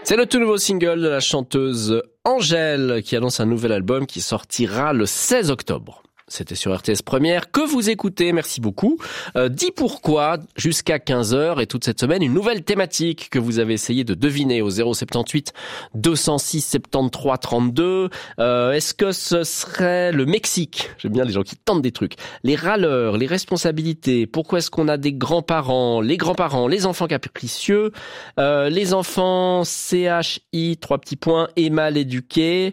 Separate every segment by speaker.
Speaker 1: C'est le tout nouveau single de la chanteuse Angèle qui annonce un nouvel album qui sortira le 16 octobre. C'était sur RTS Première que vous écoutez, merci beaucoup. Dis pourquoi jusqu'à 15h et toute cette semaine une nouvelle thématique que vous avez essayé de deviner au 078 206 73 32. Est-ce que ce serait le Mexique? J'aime bien les gens qui tentent des trucs. Les râleurs, les responsabilités. Pourquoi est-ce qu'on a des grands-parents, les enfants capricieux, les enfants CHI 3 petits points et mal éduqués.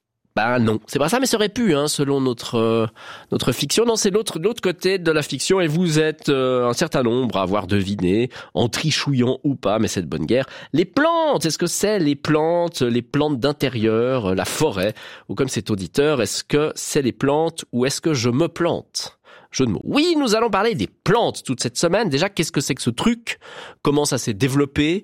Speaker 1: Bah non, c'est pas ça, mais ça aurait pu, selon notre fiction. Non, c'est l'autre côté de la fiction, et vous êtes un certain nombre à avoir deviné, en trichouillant ou pas, mais c'est de bonne guerre. Les plantes, est-ce que c'est les plantes d'intérieur, la forêt, ou comme cet auditeur, est-ce que c'est les plantes ou est-ce que je me plante? Jeu de mots. Oui, nous allons parler des plantes toute cette semaine. Déjà, qu'est-ce que c'est que ce truc? Comment ça s'est développé?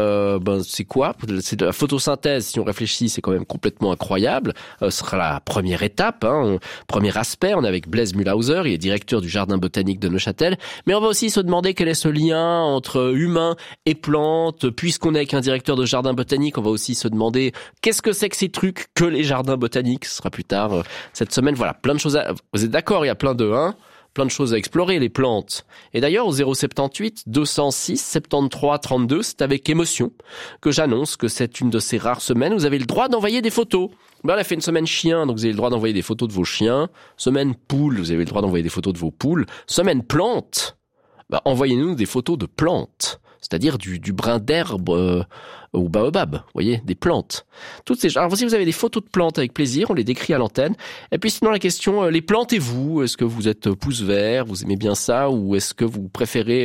Speaker 1: C'est quoi? C'est de la photosynthèse. Si on réfléchit, c'est quand même complètement incroyable. Ce sera la première étape, premier aspect. On est avec Blaise Mühlhauser, il est directeur du Jardin botanique de Neuchâtel. Mais on va aussi se demander quel est ce lien entre humains et plantes. Puisqu'on est avec un directeur de jardin botanique, on va aussi se demander qu'est-ce que c'est que ces trucs que les jardins botaniques. Ce sera plus tard cette semaine. Voilà, plein de choses Vous êtes d'accord? Il y a plein de choses à explorer, les plantes. Et d'ailleurs, au 078 206 73 32, c'est avec émotion que j'annonce que c'est une de ces rares semaines où vous avez le droit d'envoyer des photos. Ben, on a fait une semaine chien, donc vous avez le droit d'envoyer des photos de vos chiens. Semaine poule, vous avez le droit d'envoyer des photos de vos poules. Semaine plante, envoyez-nous des photos de plantes. C'est-à-dire du brin d'herbe ou baobab, vous voyez, des plantes. Alors si vous avez des photos de plantes, avec plaisir, on les décrit à l'antenne. Et puis sinon la question, les plantez-vous? Est-ce que vous êtes pouce vert, vous aimez bien ça, ou est-ce que vous préférez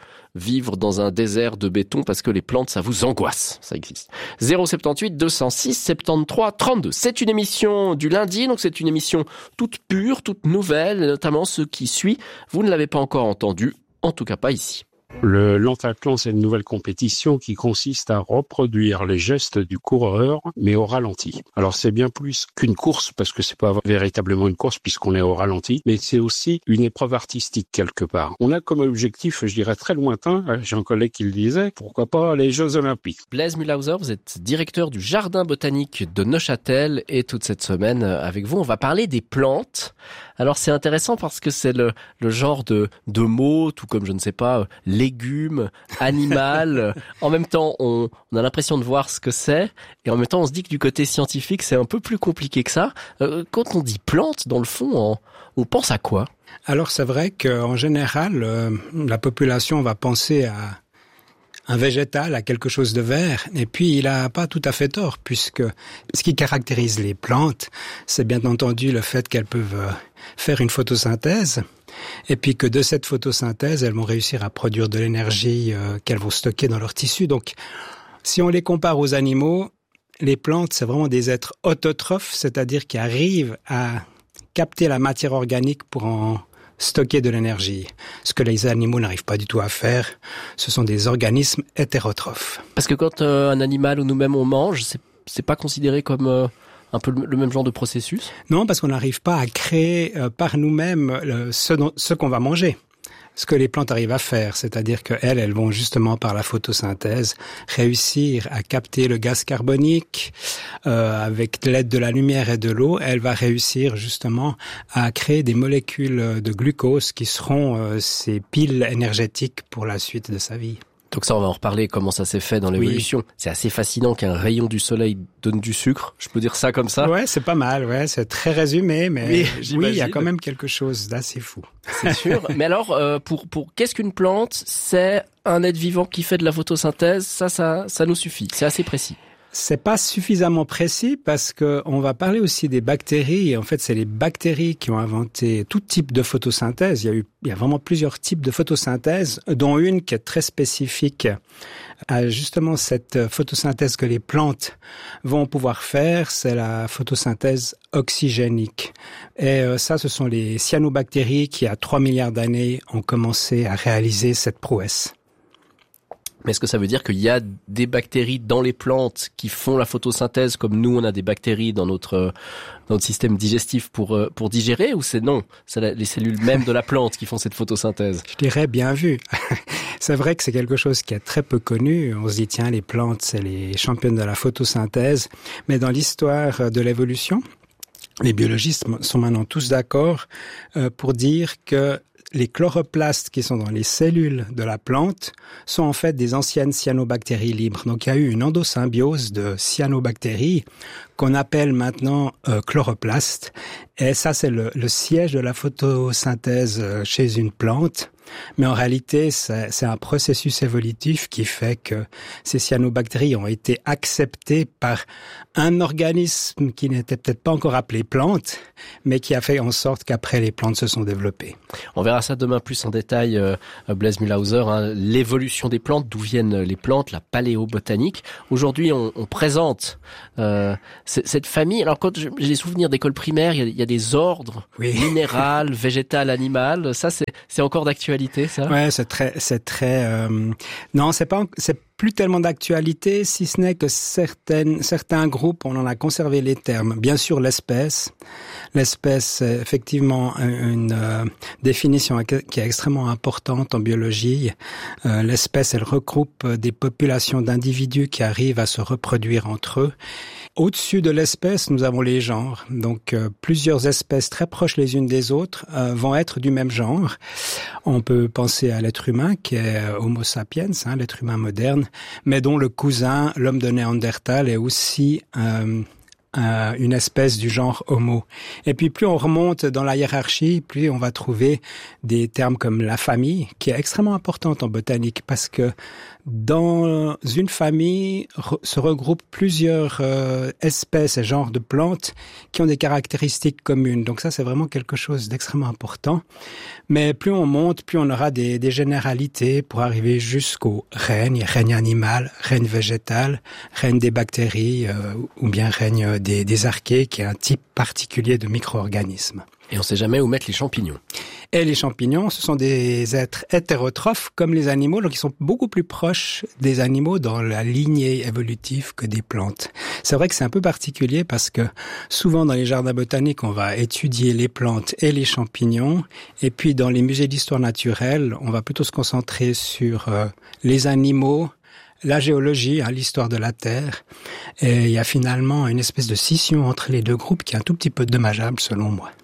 Speaker 1: vivre dans un désert de béton parce que les plantes, ça vous angoisse? Ça existe. 078 206 73 32. C'est une émission du lundi, donc c'est une émission toute pure, toute nouvelle, notamment ce qui suit. Vous ne l'avez pas encore entendu, en tout cas pas ici.
Speaker 2: Le Lenthathlon, c'est une nouvelle compétition qui consiste à reproduire les gestes du coureur, mais au ralenti. Alors c'est bien plus qu'une course, parce que c'est pas véritablement une course puisqu'on est au ralenti, mais c'est aussi une épreuve artistique quelque part. On a comme objectif, je dirais très lointain, j'ai un collègue qui le disait, pourquoi pas les Jeux Olympiques.
Speaker 1: Blaise Mühlhauser, vous êtes directeur du Jardin botanique de Neuchâtel, et toute cette semaine, avec vous, on va parler des plantes. Alors c'est intéressant parce que c'est le genre de mots, tout comme, je ne sais pas, légumes, animal. En même temps, on a l'impression de voir ce que c'est, et en même temps, on se dit que du côté scientifique, c'est un peu plus compliqué que ça. Quand on dit plante, dans le fond, on pense à quoi?
Speaker 3: Alors c'est vrai qu'en général, la population va penser à un végétal, à quelque chose de vert, et puis il a pas tout à fait tort, puisque ce qui caractérise les plantes, c'est bien entendu le fait qu'elles peuvent faire une photosynthèse, et puis que de cette photosynthèse, elles vont réussir à produire de l'énergie qu'elles vont stocker dans leur tissu. Donc, si on les compare aux animaux, les plantes, c'est vraiment des êtres autotrophes, c'est-à-dire qui arrivent à capter la matière organique pour en stocker de l'énergie. Ce que les animaux n'arrivent pas du tout à faire, ce sont des organismes hétérotrophes.
Speaker 1: Parce que quand un animal ou nous-mêmes on mange, c'est pas considéré comme un peu le même genre de processus?
Speaker 3: Non, parce qu'on n'arrive pas à créer par nous-mêmes ce qu'on va manger. Ce que les plantes arrivent à faire, c'est-à-dire qu'elles vont justement par la photosynthèse réussir à capter le gaz carbonique avec l'aide de la lumière et de l'eau. Elle va réussir justement à créer des molécules de glucose qui seront ces piles énergétiques pour la suite de sa vie.
Speaker 1: Donc ça, on va en reparler, comment ça s'est fait dans l'évolution. Oui. C'est assez fascinant qu'un rayon du soleil donne du sucre. Je peux dire ça comme ça?
Speaker 3: Ouais, c'est pas mal, ouais. C'est très résumé, mais oui, il y a quand même quelque chose d'assez fou.
Speaker 1: C'est sûr. Mais alors, pour qu'est-ce qu'une plante? C'est un être vivant qui fait de la photosynthèse. Ça nous suffit. C'est assez précis.
Speaker 3: C'est pas suffisamment précis parce que on va parler aussi des bactéries. Et en fait, c'est les bactéries qui ont inventé tout type de photosynthèse. Il y a vraiment plusieurs types de photosynthèse, dont une qui est très spécifique à justement cette photosynthèse que les plantes vont pouvoir faire. C'est la photosynthèse oxygénique. Et ça, ce sont les cyanobactéries qui, il y a 3 milliards d'années, ont commencé à réaliser cette prouesse.
Speaker 1: Mais est-ce que ça veut dire qu'il y a des bactéries dans les plantes qui font la photosynthèse, comme nous on a des bactéries dans notre système digestif pour digérer, ou c'est non, c'est les cellules mêmes de la plante qui font cette photosynthèse?
Speaker 3: Je dirais bien vu. C'est vrai que c'est quelque chose qui est très peu connu. On se dit tiens, les plantes, c'est les championnes de la photosynthèse, mais dans l'histoire de l'évolution, les biologistes sont maintenant tous d'accord pour dire que les chloroplastes qui sont dans les cellules de la plante sont en fait des anciennes cyanobactéries libres. Donc il y a eu une endosymbiose de cyanobactéries qu'on appelle maintenant chloroplastes. Et ça, c'est le siège de la photosynthèse chez une plante. Mais en réalité, c'est un processus évolutif qui fait que ces cyanobactéries ont été acceptées par un organisme qui n'était peut-être pas encore appelé plante, mais qui a fait en sorte qu'après les plantes se sont développées.
Speaker 1: On verra ça demain plus en détail, Blaise Mühlhauser, l'évolution des plantes, d'où viennent les plantes, la paléobotanique. Aujourd'hui, on présente cette famille. Alors quand j'ai des souvenirs d'école primaire, il y a des ordres, oui. Minéral, végétal, animal. Ça, c'est encore d'actualité, ça?
Speaker 3: Ouais, c'est très. Non, c'est plus tellement d'actualité, si ce n'est que certains groupes, on en a conservé les termes. Bien sûr, l'espèce, c'est effectivement une définition qui est extrêmement importante en biologie. L'espèce, elle regroupe des populations d'individus qui arrivent à se reproduire entre eux. Au-dessus de l'espèce, nous avons les genres. Donc, plusieurs espèces très proches les unes des autres vont être du même genre. On peut penser à l'être humain, qui est Homo sapiens, l'être humain moderne, mais dont le cousin, l'homme de Néandertal, est aussi une espèce du genre Homo. Et puis plus on remonte dans la hiérarchie, plus on va trouver des termes comme la famille, qui est extrêmement importante en botanique, parce que dans une famille se regroupent plusieurs espèces et genres de plantes qui ont des caractéristiques communes. Donc ça, c'est vraiment quelque chose d'extrêmement important. Mais plus on monte, plus on aura des généralités pour arriver jusqu'au règne animal, règne végétal, règne des bactéries ou bien règne des archées, qui est un type particulier de micro-organisme.
Speaker 1: Et on ne sait jamais où mettre les champignons.
Speaker 3: Et les champignons, ce sont des êtres hétérotrophes comme les animaux, donc ils sont beaucoup plus proches des animaux dans la lignée évolutive que des plantes. C'est vrai que c'est un peu particulier parce que souvent dans les jardins botaniques, on va étudier les plantes et les champignons, et puis dans les musées d'histoire naturelle, on va plutôt se concentrer sur les animaux, la géologie, l'histoire de la Terre, et il y a finalement une espèce de scission entre les deux groupes qui est un tout petit peu dommageable selon moi.